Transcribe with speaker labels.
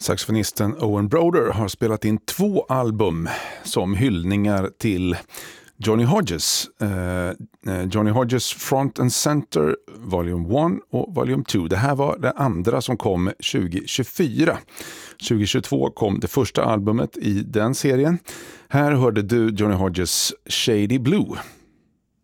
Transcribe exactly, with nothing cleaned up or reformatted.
Speaker 1: Saxofonisten Owen Broder har spelat in två album som hyllningar till Johnny Hodges. Eh, Johnny Hodges Front and Center Volume ett och Volume två. Det här var det andra som kom tjugo tjugofyra. tjugo tjugotvå kom det första albumet i den serien. Här hörde du Johnny Hodges Shady Blue.